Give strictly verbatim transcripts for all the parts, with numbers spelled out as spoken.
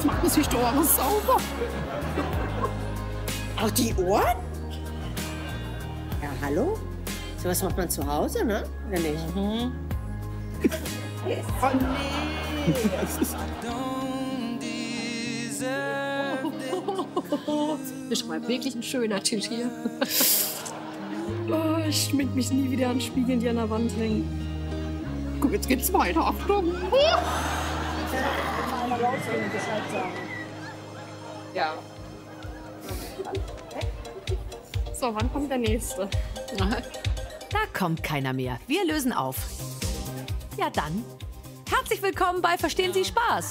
Jetzt machen sich die Ohren sauber. Auch die Ohren? Ja, hallo? So was macht man zu Hause, ne? Oder nicht? Mhm. Oh, nee. Ich war wirklich ein schöner Tisch hier. Oh, ich schmink mich nie wieder an Spiegeln, die an der Wand hängen. Guck, jetzt geht's weiter. Achtung! Ja. So, wann kommt der nächste? Da kommt keiner mehr. Wir lösen auf. Ja dann, herzlich willkommen bei Verstehen Sie Spaß.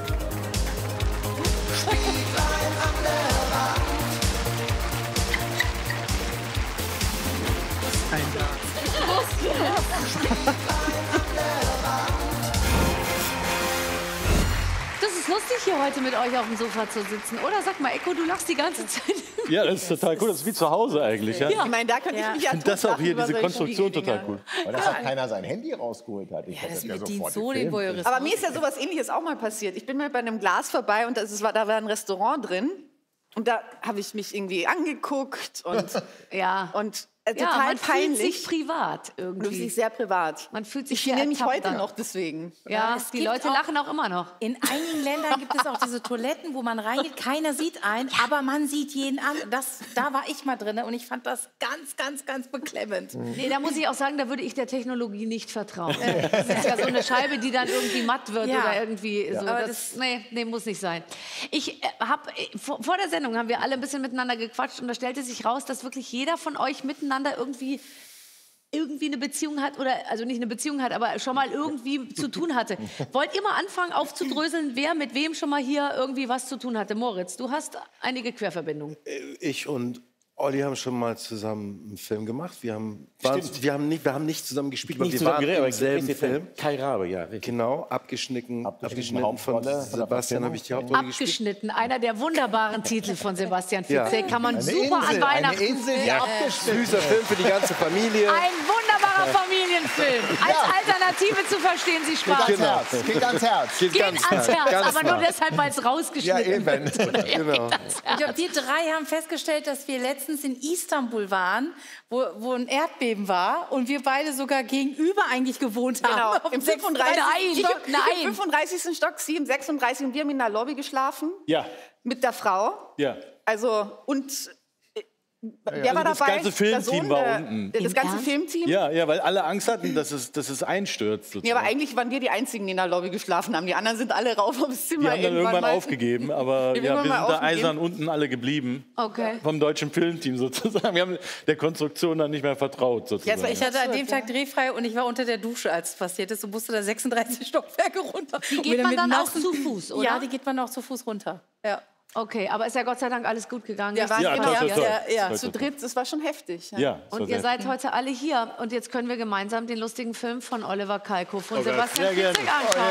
Das ist lustig, hier heute mit euch auf dem Sofa zu sitzen. Oder sag mal, Eko, du lachst die ganze Zeit. Ja, das ist total cool. Das ist wie zu Hause eigentlich. Ja? Ja. Ich meine, da könnte Ja. ich mich Ich ja finde das auch hier, diese solche Konstruktion Spiegeldinge. total cool. Weil das hat keiner sein Handy rausgeholt hat. Ich Ja, hätte das ja bedient sofort so den gefilmt. Voyeurismus. Aber mir ist ja sowas Ähnliches auch mal passiert. Ich bin mal bei einem Glas vorbei und das ist, da war ein Restaurant drin. Und da habe ich mich irgendwie angeguckt und, Ja. und äh, Ja, total man peinlich. fühlt sich privat irgendwie. Wirklich sehr privat. Man fühlt sich Ich sehr geniere mich ertappt heute dann. noch deswegen. Ja, Es die gibt Leute auch- lachen auch immer noch. In einigen Ländern gibt es auch diese Toiletten, wo man reingeht, keiner sieht einen, aber man sieht jeden an. Das, da war ich mal drin und ich fand das ganz, ganz, ganz beklemmend. Nee, da muss ich auch sagen, da würde ich der Technologie nicht vertrauen. Das ist ja so eine Scheibe, die dann irgendwie matt wird Ja. oder irgendwie so. Aber Das, das- nee, nee, muss nicht sein. Ich äh, hab, äh, vor, vor der Sendung haben wir alle ein bisschen miteinander gequatscht und da stellte sich raus, dass wirklich jeder von euch miteinander irgendwie irgendwie eine Beziehung hat oder also nicht eine Beziehung hat, aber schon mal irgendwie zu tun hatte. Wollt ihr mal anfangen aufzudröseln, wer mit wem schon mal hier irgendwie was zu tun hatte? Moritz, du hast einige Querverbindungen. Ich und Olli haben schon mal zusammen einen Film gemacht. Wir haben, waren, wir haben, nicht, wir haben nicht zusammen gespielt, aber Nicht wir zusammen waren geredet, im aber selben richtig Film. Kai Rabe, ja. Richtig. Genau, abgeschnitten, abgeschnitten, Hauptrolle von von der Sebastian habe ich die Hauptrolle gespielt. Abgeschnitten, einer der wunderbaren Titel von Sebastian Ja. Fitzek. Kann man Eine super Insel, an eine Weihnachten Insel, die ja. abgeschnitten. Süßer Film für die ganze Familie. Ein wunderbarer Familienfilm. Als Alternative zu Verstehen Sie Spaß. Geht ans Herz. Geht ans Herz. Geht Geht ganz ans nah, Herz, ganz aber nur nah. deshalb, weil es Ja, rausgeschnitten eben. wird. Oder? Ja, Genau. geht ans Herz. Ich glaube, wir drei haben festgestellt, dass wir letztens in Istanbul waren, wo, wo ein Erdbeben war und wir beide sogar gegenüber eigentlich gewohnt haben. Genau, Auf im dem fünfunddreißigsten Nein, Stock, nein. Im fünfunddreißigsten Stock, sie im sechsunddreißigsten und wir haben in der Lobby geschlafen. Ja, Mit der Frau. ja. Also, und äh, wer war das dabei? ganze Filmteam Der Sohn, war äh, unten. Das Im ganze Ernst? Filmteam? Ja, ja, weil alle Angst hatten, dass es, dass es einstürzt. Nee, sozusagen. aber eigentlich waren wir die Einzigen, die in der Lobby geschlafen haben. Die anderen sind alle rauf aufs Zimmer. Die haben dann irgendwann mal. aufgegeben, aber Die haben ja, wir irgendwann sind mal da aufgegeben. eisern unten alle geblieben. Okay. Vom deutschen Filmteam sozusagen. Wir haben der Konstruktion dann nicht mehr vertraut sozusagen. Ja, es war- Ich hatte an dem Tag drehfrei und ich war unter der Dusche, als es passiert ist und musste da sechsunddreißig Stockwerke runter. Die Und geht wieder man mit dann auch nassen- zu Fuß, oder? Ja, die geht man auch zu Fuß runter. Ja. Okay, aber ist ja Gott sei Dank alles gut gegangen. Wir Nicht? waren Ja, genau, toll, toll, toll. ja, ja, Toll, zu toll, dritt, das war schon heftig. Ja. Ja, das war Und ihr sehr- seid heute alle hier. Und jetzt können wir gemeinsam den lustigen Film von Oliver Kalkofe und Oh Gott, Sebastian sehr gerne. Fitzek anschauen.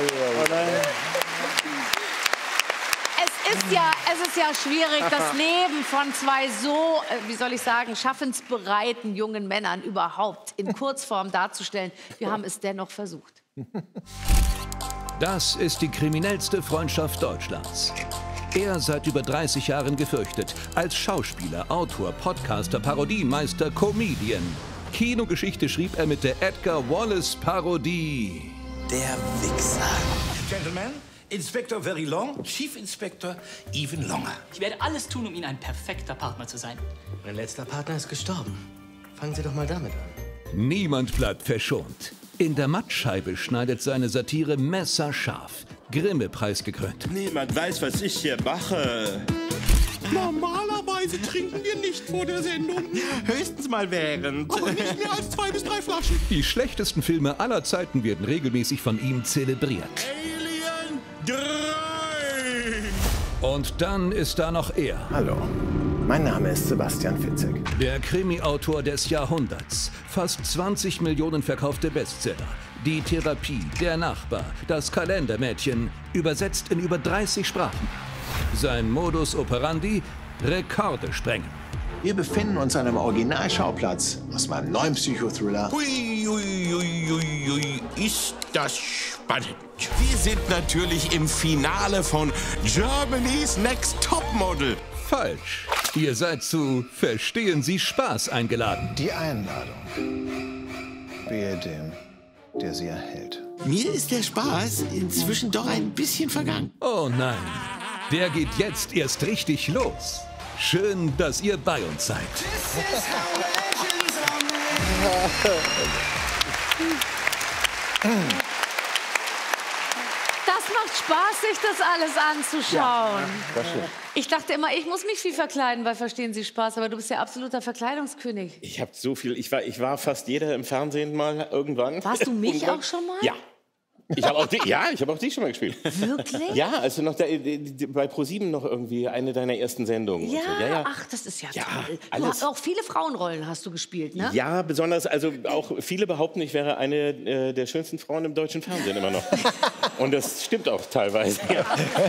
Es ist ja, es ist ja schwierig, das Leben von zwei so, äh, wie soll ich sagen, schaffensbereiten jungen Männern überhaupt in Kurzform darzustellen. Wir haben es dennoch versucht. Das ist die kriminellste Freundschaft Deutschlands. Er seit über dreißig Jahren gefürchtet. Als Schauspieler, Autor, Podcaster, Parodiemeister, Comedian. Kinogeschichte schrieb er mit der Edgar Wallace Parodie. Der Wichser. Gentlemen, Inspector Very Long, Chief Inspector Even Longer. Ich werde alles tun, um Ihnen ein perfekter Partner zu sein. Mein letzter Partner ist gestorben. Fangen Sie doch mal damit an. Niemand bleibt verschont. In der Mattscheibe schneidet seine Satire messerscharf. Grimme-Preis gekrönt. Niemand weiß, was ich hier mache. Normalerweise trinken wir nicht vor der Sendung. Höchstens mal während. Aber nicht mehr als zwei bis drei Flaschen. Die schlechtesten Filme aller Zeiten werden regelmäßig von ihm zelebriert. Alien drei. Und dann ist da noch er. Hallo, mein Name ist Sebastian Fitzek. Der Krimi-Autor des Jahrhunderts. Fast zwanzig Millionen verkaufte Bestseller. Die Therapie, der Nachbar, das Kalendermädchen. Übersetzt in über dreißig Sprachen. Sein Modus operandi? Rekorde sprengen. Wir befinden uns an einem Originalschauplatz aus meinem neuen Psychothriller. Ui, ui, ui, ui, ui. Ist das spannend. Wir sind natürlich im Finale von Germany's Next Topmodel. Falsch. Ihr seid zu Verstehen Sie Spaß eingeladen. Die Einladung. Wehe dem, der sie erhält. Mir ist der Spaß inzwischen doch ein bisschen vergangen. Oh nein, der geht jetzt erst richtig los. Schön, dass ihr bei uns seid. Das macht Spaß, sich das alles anzuschauen. Das stimmt. Ich dachte immer, ich muss mich viel verkleiden, weil verstehen Sie Spaß, aber du bist ja absoluter Verkleidungskönig. Ich habe so viel. Ich war, ich war fast jeder im Fernsehen mal irgendwann. Warst du mich auch schon mal? Ja. Ich habe auch, die, ja, ich hab auch dich schon mal gespielt. Wirklich? Ja, also noch der, bei ProSieben noch irgendwie eine deiner ersten Sendungen. Ja, und so. Ja, ja. Ach, das ist ja, Ja, toll. Du alles. hast auch viele Frauenrollen hast du gespielt, ne? Ja, besonders, also auch viele behaupten, ich wäre eine äh, der schönsten Frauen im deutschen Fernsehen immer noch. Und das stimmt auch teilweise. Ja.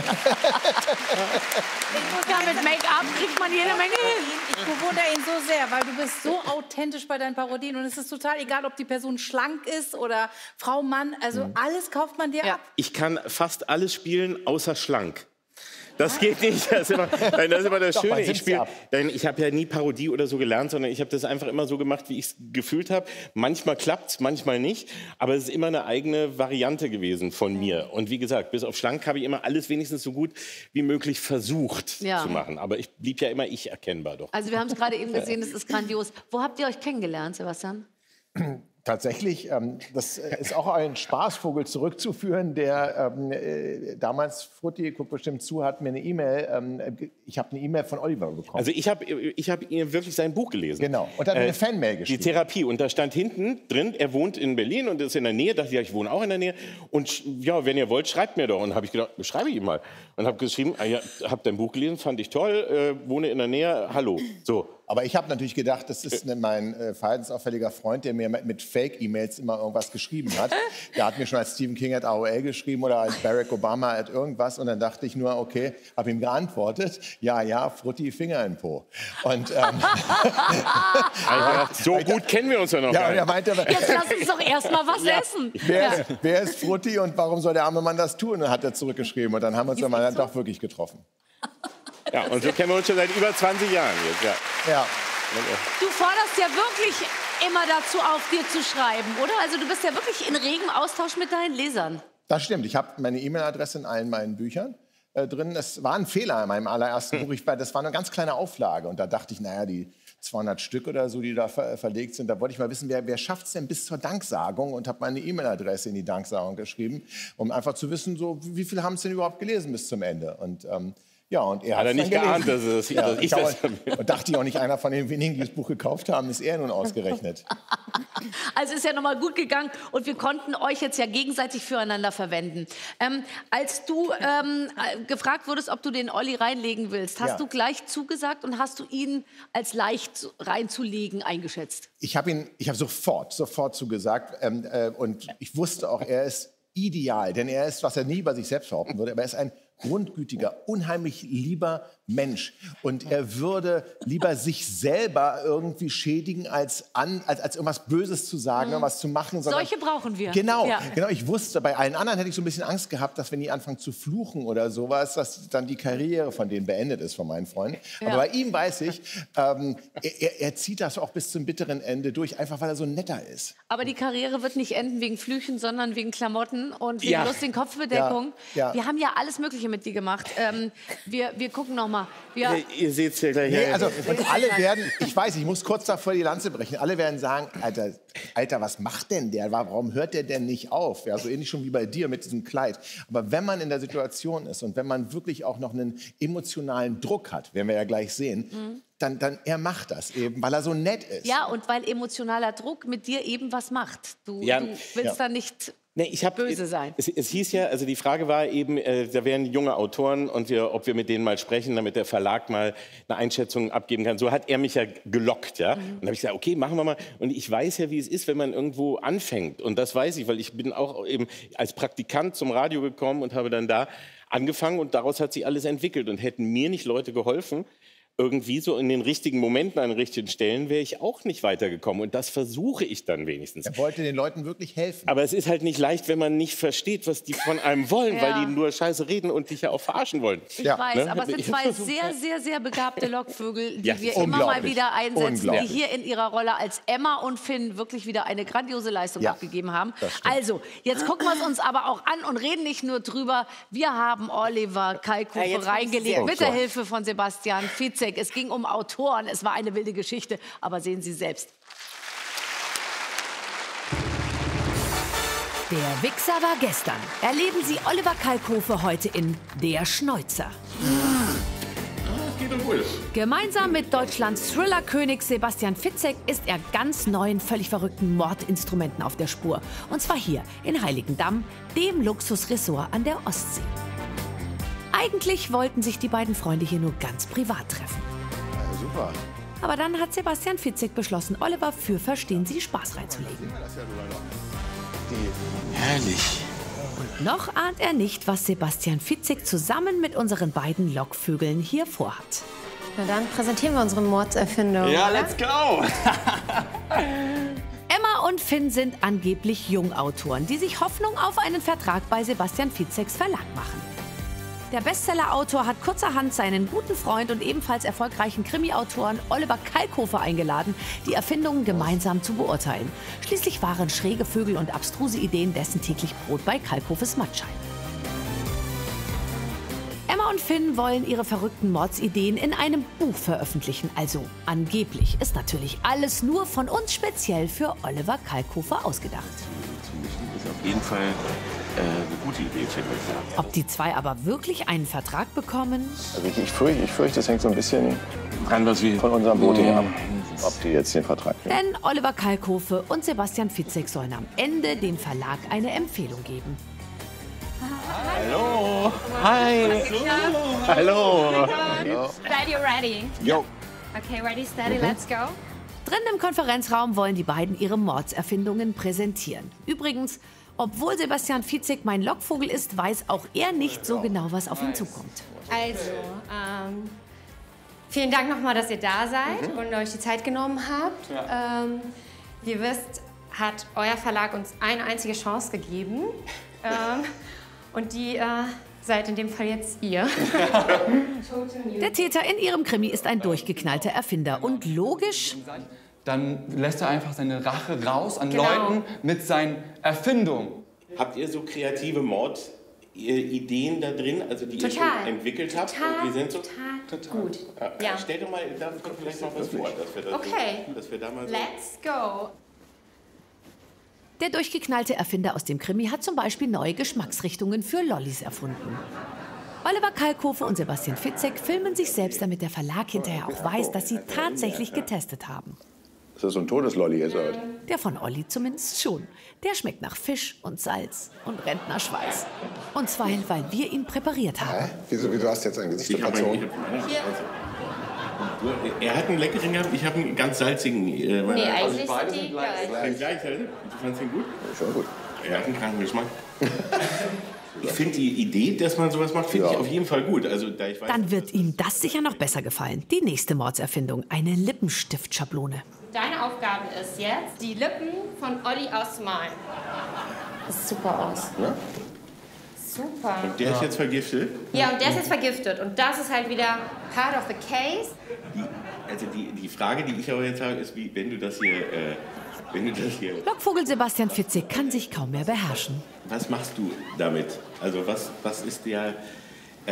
Ja, mit Make-up kriegt man jede Menge hin. Ich bewundere ihn so sehr, weil du bist so authentisch bei deinen Parodien und es ist total egal, ob die Person schlank ist oder Frau, Mann, also Mhm. alles kauft man dir ab. Ich kann fast alles spielen, außer schlank. Das geht nicht. Das ist immer nein, das, ist immer das Doch, Schöne. man Ich, sitzt spiel, ab. denn ich habe ja nie Parodie oder so gelernt, sondern ich habe das einfach immer so gemacht, wie ich es gefühlt habe. Manchmal klappt es, manchmal nicht. Aber es ist immer eine eigene Variante gewesen von mir. Und wie gesagt, bis auf schlank habe ich immer alles wenigstens so gut wie möglich versucht Ja. zu machen. Aber ich blieb ja immer ich erkennbar doch. Also wir haben es gerade eben gesehen, das ist grandios. Wo habt ihr euch kennengelernt, Sebastian? Tatsächlich, ähm, das ist auch ein Spaßvogel zurückzuführen, der ähm, äh, damals, Frutti, guckt bestimmt zu, hat mir eine E-Mail, ähm, ich habe eine E-Mail von Oliver bekommen. Also ich habe ich hab ihr wirklich sein Buch gelesen. Genau, und hat mir eine Fanmail geschrieben. Die Therapie. Und da stand hinten drin, er wohnt in Berlin und ist in der Nähe. Da dachte ich, ja, ich wohne auch in der Nähe. Und sch- ja, wenn ihr wollt, schreibt mir doch. Und habe ich gedacht, schreibe ich ihm mal. Und habe geschrieben, ah, ja, habe dein Buch gelesen, fand ich toll, äh, wohne in der Nähe, hallo. So. Aber ich habe natürlich gedacht, das ist ne, mein äh, verhaltensauffälliger Freund, der mir mit, mit Fake-E-Mails immer irgendwas geschrieben hat. Der hat mir schon als Stephen King at A O L geschrieben oder als Barack Obama at irgendwas. Und dann dachte ich nur, okay, habe ihm geantwortet, ja, ja, Frutti, Finger in Po. Und, ähm, Also, so gut kennen wir uns ja noch ja, gar und er nicht. meinte, Jetzt lass uns doch erst mal was essen. wer, Ja. ist, wer ist Frutti und warum soll der arme Mann das tun? Und hat er zurückgeschrieben. Und dann haben wir uns dann doch wirklich getroffen. Ja, und so kennen wir uns schon seit über zwanzig Jahren jetzt. Ja. Ja. Du forderst ja wirklich immer dazu auf, dir zu schreiben, oder? Also du bist ja wirklich in regem Austausch mit deinen Lesern. Das stimmt. Ich habe meine E-Mail-Adresse in allen meinen Büchern äh, drin. Es war ein Fehler in meinem allerersten Buch. Ich, war- das war eine ganz kleine Auflage. Und da dachte ich, naja, die zweihundert Stück oder so, die da ver verlegt sind, da wollte ich mal wissen, wer, wer schafft es denn bis zur Danksagung? Und habe meine E-Mail-Adresse in die Danksagung geschrieben, um einfach zu wissen, so, wie viele haben es denn überhaupt gelesen bis zum Ende? Und ähm, ja, und er Hat er hat's nicht dann geahnt, gelesen. dass es- ja, dass ich ich das- auch, und dachte ich auch nicht, einer von den wenigen, die das Buch gekauft haben, ist er nun ausgerechnet. Also ist ja noch mal gut gegangen und wir konnten euch jetzt ja gegenseitig füreinander verwenden. Ähm, als du ähm, äh, gefragt wurdest, ob du den Olli reinlegen willst, hast Ja. du gleich zugesagt und hast du ihn als leicht reinzulegen eingeschätzt? Ich habe ihn, ich habe sofort, sofort zugesagt ähm, äh, und ich wusste auch, er ist ideal, denn er ist, was er nie über sich selbst behaupten würde, aber er ist ein grundgütiger, unheimlich lieber Mensch und er würde lieber sich selber irgendwie schädigen, als, an, als, als irgendwas Böses zu sagen, Mhm. was zu machen. sondern- Solche brauchen wir. Genau, Ja. genau. Ich wusste, bei allen anderen hätte ich so ein bisschen Angst gehabt, dass wenn die anfangen zu fluchen oder sowas, dass dann die Karriere von denen beendet ist, von meinen Freunden. Ja. Aber bei ihm weiß ich, ähm, er, er- er zieht das auch bis zum bitteren Ende durch, einfach weil er so netter ist. Aber die Karriere wird nicht enden wegen Flüchen, sondern wegen Klamotten und wegen Ja. lustigen Kopfbedeckung. Ja, ja. Wir haben ja alles Mögliche mit dir gemacht. Ähm, wir, wir gucken noch mal. Wir, Ihr, ihr seht es ja gleich. Nee, ja. also, und alle werden, ich weiß, ich muss kurz davor die Lanze brechen, alle werden sagen, Alter, Alter, was macht denn der? Warum hört der denn nicht auf? Ja, so ähnlich schon wie bei dir mit diesem Kleid. Aber wenn man in der Situation ist und wenn man wirklich auch noch einen emotionalen Druck hat, werden wir ja gleich sehen, Mhm. dann, dann er macht das eben, weil er so nett ist. ja, und weil emotionaler Druck mit dir eben was macht. Du, Ja. du willst Ja. da nicht Nee, ich hab, böse sein. Es, es hieß ja, also die Frage war eben, äh, da wären junge Autoren und wir, ob wir mit denen mal sprechen, damit der Verlag mal eine Einschätzung abgeben kann. So hat er mich ja gelockt, ja. Mhm. Und da habe ich gesagt, okay, machen wir mal. Und ich weiß ja, wie es ist, wenn man irgendwo anfängt. Und das weiß ich, weil ich bin auch eben als Praktikant zum Radio gekommen und habe dann da angefangen und daraus hat sich alles entwickelt. Und hätten mir nicht Leute geholfen, irgendwie so in den richtigen Momenten an den richtigen Stellen wäre ich auch nicht weitergekommen. Und das versuche ich dann wenigstens. Er wollte den Leuten wirklich helfen. Aber es ist halt nicht leicht, wenn man nicht versteht, was die von einem wollen, Ja. weil die nur Scheiße reden und dich ja auch verarschen wollen. Ich weiß, Ne? aber es sind Ich zwei versuch- sehr, sehr, sehr begabte Lockvögel, die Ja, wir immer mal unglaublich. wieder einsetzen, die Unglaublich. hier in ihrer Rolle als Emma und Finn wirklich wieder eine grandiose Leistung Ja, abgegeben haben. das stimmt. Also, jetzt gucken wir es uns aber auch an und reden nicht nur drüber. Wir haben Oliver Kalkofe Ja, jetzt bin ich reingelegt sehr mit der gespannt. Hilfe von Sebastian Fitzek. Es ging um Autoren, es war eine wilde Geschichte, aber sehen Sie selbst. Der Wichser war gestern. Erleben Sie Oliver Kalkofe heute in Der Schneuzer. Geht doch wohl. Gemeinsam mit Deutschlands Thriller-König Sebastian Fitzek ist er ganz neuen, völlig verrückten Mordinstrumenten auf der Spur. Und zwar hier in Heiligendamm, dem Luxusressort an der Ostsee. Eigentlich wollten sich die beiden Freunde hier nur ganz privat treffen. Ja, super. Aber dann hat Sebastian Fitzek beschlossen, Oliver für Verstehen Sie Spaß reinzulegen. Herrlich. Noch ahnt er nicht, was Sebastian Fitzek zusammen mit unseren beiden Lockvögeln hier vorhat. Na dann präsentieren wir unsere Mordserfindung. Ja, oder? let's go! Emma und Finn sind angeblich Jungautoren, die sich Hoffnung auf einen Vertrag bei Sebastian Fitzeks Verlag machen. Der Bestsellerautor hat kurzerhand seinen guten Freund und ebenfalls erfolgreichen Krimi-Autoren Oliver Kalkofe eingeladen, die Erfindungen gemeinsam zu beurteilen. Schließlich waren schräge Vögel und abstruse Ideen dessen täglich Brot bei Kalkofes Mattschein. Emma und Finn wollen ihre verrückten Mordsideen in einem Buch veröffentlichen. Also angeblich ist natürlich alles nur von uns speziell für Oliver Kalkofe ausgedacht. Das ist auf jeden Fall äh, eine gute Idee, finde ich. Ob die zwei aber wirklich einen Vertrag bekommen? Also ich, ich, fürchte, ich fürchte, das hängt so ein bisschen Dran, was wir von unserem Boot her ab, ob die jetzt den Vertrag kriegen. Denn Oliver Kalkofe und Sebastian Fitzek sollen am Ende dem Verlag eine Empfehlung geben. Hallo! Hi! Hallo! Glad you're ready. Jo. Okay, ready, steady, let's go. Drin im Konferenzraum wollen die beiden ihre Mordserfindungen präsentieren. Übrigens, obwohl Sebastian Fitzek mein Lockvogel ist, weiß auch er nicht so genau, was auf ihn zukommt. Also, ähm, vielen Dank nochmal, dass ihr da seid und euch die Zeit genommen habt. Ähm, wie ihr wisst, hat euer Verlag uns eine einzige Chance gegeben. ähm, und die äh, seid in dem Fall jetzt ihr. Der Täter in ihrem Krimi ist ein durchgeknallter Erfinder. Und logisch, Dann lässt er einfach seine Rache raus an Genau. Leuten mit seinen Erfindungen. Habt ihr so kreative Mordideen da drin, also die ihr Total. schon entwickelt habt? Total, Die sind so, total gut. Ja. Ja. Stell doch mal da vielleicht noch was vor, dass wir, das Okay. so, dass wir da mal so... Let's go. der durchgeknallte Erfinder aus dem Krimi hat zum Beispiel neue Geschmacksrichtungen für Lollis erfunden. Oliver Kalkofe und Sebastian Fitzek filmen sich selbst, damit der Verlag hinterher auch weiß, dass sie tatsächlich getestet haben. Ist das so ein Todeslolli jetzt? Oder? Der von Olli zumindest schon. Der schmeckt nach Fisch und Salz und Rentnerschweiß. Und zwar, weil wir ihn präpariert haben. Hä? Wieso, wieso hast du jetzt ein Gesicht Ich hab verzogen? einen- ich hab einen- Er hat einen leckeren gehabt, ich habe einen ganz salzigen. Äh, Nee, eigentlich beide sind die sind gleich. gleich. Den gleich, oder? Du fandst ihn gut? Schon gut. Er hat einen kranken Geschmack. Ich finde die Idee, dass man sowas macht, finde Ja. ich auf jeden Fall gut. Also, da ich weiß, Dann wird ihm das sicher noch besser gefallen. Die nächste Mordserfindung, eine Lippenstiftschablone. Deine Aufgabe ist jetzt, die Lippen von Olli auszumalen. Das sieht super aus. Ja? Super. Der ist jetzt vergiftet. Ja, und der ist jetzt vergiftet. Und das ist halt wieder part of the case. Die, also die, die Frage, die ich aber jetzt habe, ist, wie, wenn du das hier, äh, wenn du das hier, Lockvogel Sebastian Fitzek kann sich kaum mehr beherrschen. was machst du damit? Also was, was ist der, äh,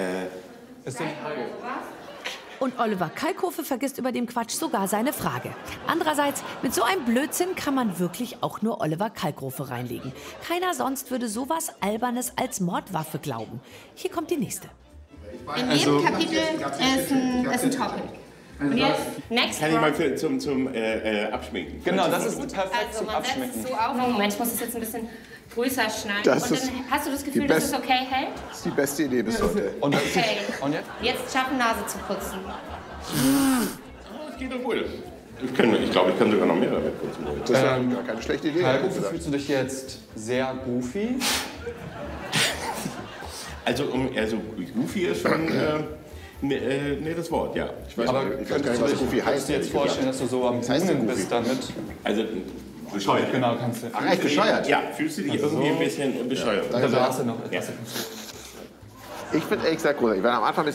Und Oliver Kalkofe vergisst über dem Quatsch sogar seine Frage. Andererseits, mit so einem Blödsinn kann man wirklich auch nur Oliver Kalkofe reinlegen. Keiner sonst würde sowas Albernes als Mordwaffe glauben. Hier kommt die nächste. In jedem Kapitel ist ein, ist ein Topic. Und jetzt, next kann ich mal round. für, zum, zum äh, äh, Abschminken? Genau, das ist perfekt Also zum man setzt Abschminken. es so auf. Moment, ich muss das jetzt ein bisschen größer schneiden. Das Und ist dann hast du das Gefühl, die dass es best- okay hält? Das ist die beste Idee bis heute. Und, das Okay. und jetzt? Jetzt schaffen, Nase zu putzen. Das geht doch wohl. Ich, kann, ich glaube, ich kann sogar noch mehr damit putzen. Das ist Ähm, ja keine schlechte Idee. Kalkofe, ehrlich gesagt. fühlst du dich jetzt sehr goofy? Also, um, also Goofy ist schon, äh, Nee, äh, nee, das Wort, ja. Ich weiß, Aber nicht, ich weiß gar könntest nicht, du was dich- Goofy heißt. Kannst du dir jetzt ehrlich vorstellen, gesagt. dass du so am Was heißt denn Boonen Goofy? bist damit? Also, bescheuert. Genau, kannst du. Ach, echt bescheuert? Ja, fühlst du dich irgendwie ein bisschen bescheuert? Also, du hast ja noch Ja. etwas. Ich finde ehrlich gesagt großartig. Ich war am Anfang ein bisschen